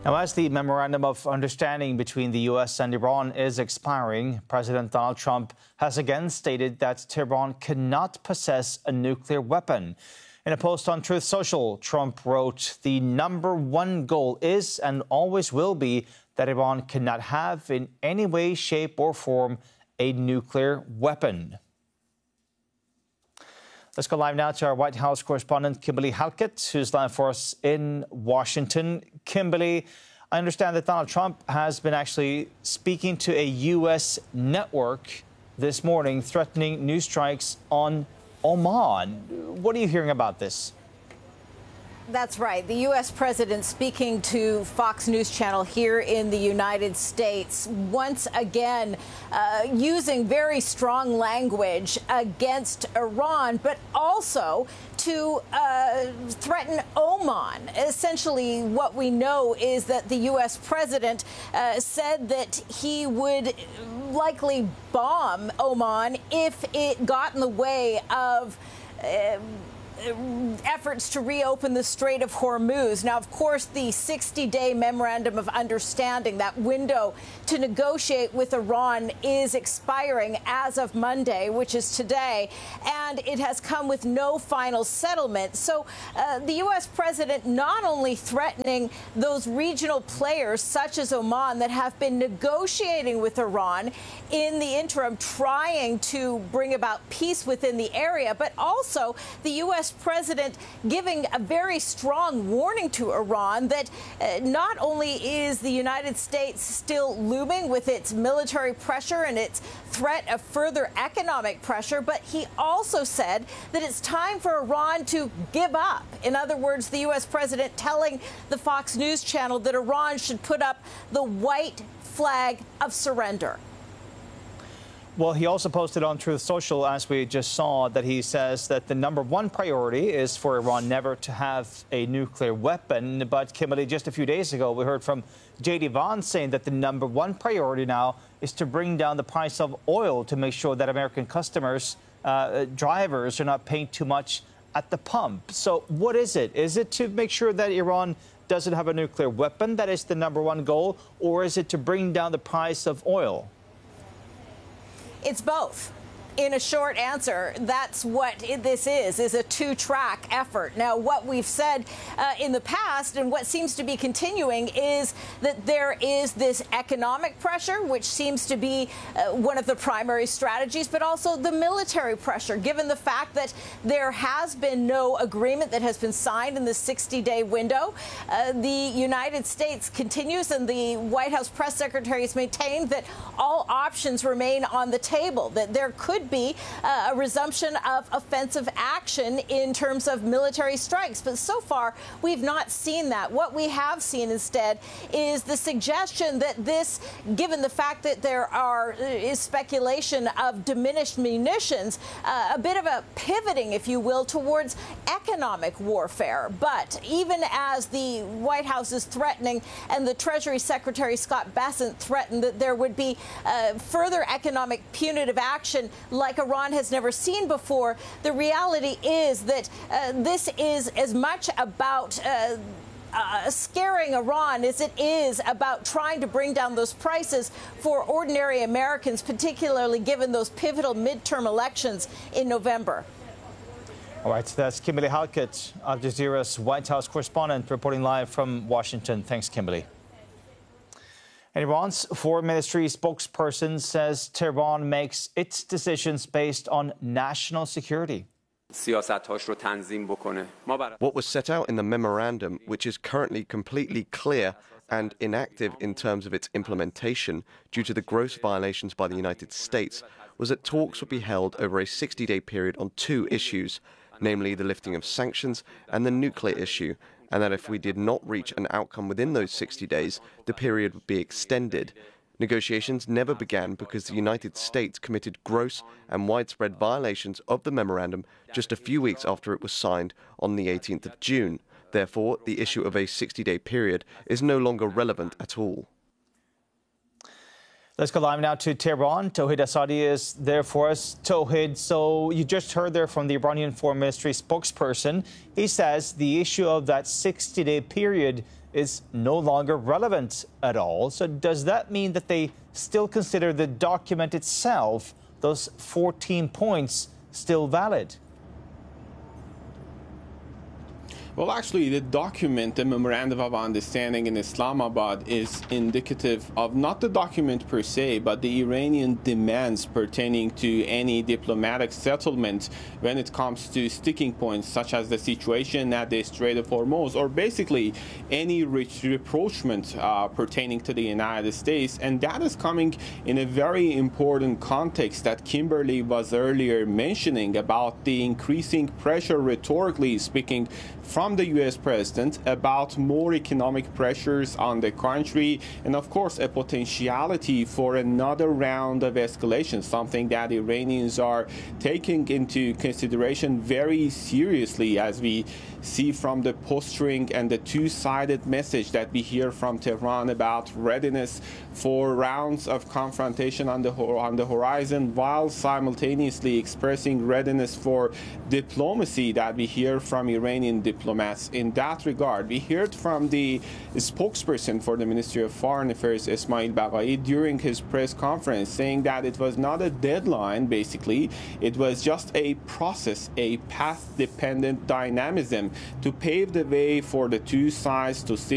Now, as the memorandum of understanding between the U.S. and Iran is expiring, President Donald Trump has again stated that Tehran cannot possess a nuclear weapon. In a post on Truth Social, Trump wrote, "The number one goal is and always will be that Iran cannot have in any way, shape or form a nuclear weapon." Let's go live now to our White House correspondent, Kimberly Halkett, who's live for us in Washington. Kimberly, I understand that Donald Trump has been actually speaking to a U.S. network this morning, threatening new strikes on Oman. What are you hearing about this? That's right. The U.S. president speaking to Fox News Channel here in the United States, once again using very strong language against Iran, but also to threaten Oman. Essentially, what we know is that the U.S. president said that he would likely bomb Oman if it got in the way of efforts to reopen the Strait of Hormuz. Now, of course, the 60-day memorandum of understanding, that window to negotiate with Iran, is expiring as of Monday, which is today, and it has come with no final settlement. So the U.S. president not only threatening those regional players such as Oman that have been negotiating with Iran in the interim, trying to bring about peace within the area, but also the U.S. president giving a very strong warning to Iran that not only is the United States still looming with its military pressure and its threat of further economic pressure, but he also said that it's time for Iran to give up. In other words, the U.S. president telling the Fox News Channel that Iran should put up the white flag of surrender. Well, he also posted on Truth Social, as we just saw, that he says that the number one priority is for Iran never to have a nuclear weapon. But, Kimberly, just a few days ago, we heard from J.D. Vance saying that the number one priority now is to bring down the price of oil to make sure that American customers, drivers, are not paying too much at the pump. So what is it? Is it to make sure that Iran doesn't have a nuclear weapon? That is the number one goal? Or is it to bring down the price of oil? It's both. In a short answer, that's what this is a two-track effort. Now, what we've said in the past and what seems to be continuing is that there is this economic pressure, which seems to be one of the primary strategies, but also the military pressure, given the fact that there has been no agreement that has been signed in the 60-day window. The United States continues, and the White House press secretary has maintained that all options remain on the table, that there could be a resumption of offensive action in terms of military strikes. But so far, we've not seen that. What we have seen instead is the suggestion that this, given the fact that there is speculation of diminished munitions, a bit of a pivoting, if you will, towards economic warfare. But even as the White House is threatening, and the Treasury Secretary Scott Bessent threatened that there would be further economic punitive action like Iran has never seen before, the reality is that this is as much about scaring Iran as it is about trying to bring down those prices for ordinary Americans, particularly given those pivotal midterm elections in November. All right, that's Kimberly Halkett, Al Jazeera's White House correspondent, reporting live from Washington. Thanks, Kimberly. Iran's foreign ministry spokesperson says Tehran makes its decisions based on national security. What was set out in the memorandum, which is currently completely clear and inactive in terms of its implementation due to the gross violations by the United States, was that talks would be held over a 60-day period on two issues, namely the lifting of sanctions and the nuclear issue, and that if we did not reach an outcome within those 60 days, the period would be extended. Negotiations never began because the United States committed gross and widespread violations of the memorandum just a few weeks after it was signed on the 18th of June. Therefore, the issue of a 60-day period is no longer relevant at all. Let's go live now to Tehran. Tauhid Asadi is there for us. Tauhid, so you just heard there from the Iranian Foreign Ministry spokesperson. He says the issue of that 60-day period is no longer relevant at all. So does that mean that they still consider the document itself, those 14 points, still valid? Well, actually, the document, the Memorandum of Understanding in Islamabad, is indicative of not the document per se, but the Iranian demands pertaining to any diplomatic settlement when it comes to sticking points, such as the situation at the Strait of Hormuz, or basically any rapprochement pertaining to the United States. And that is coming in a very important context that Kimberly was earlier mentioning about the increasing pressure, rhetorically speaking, from the U.S. president about more economic pressures on the country, and of course a potentiality for another round of escalation, something that Iranians are taking into consideration very seriously, as we see from the posturing and the two-sided message that we hear from Tehran about readiness for rounds of confrontation on the horizon, while simultaneously expressing readiness for diplomacy that we hear from Iranian diplomats. In that regard, we heard from the spokesperson for the Ministry of Foreign Affairs, Ismail Baqai, during his press conference, saying that it was not a deadline, basically. It was just a process, a path-dependent dynamism to pave the way for the two sides to sit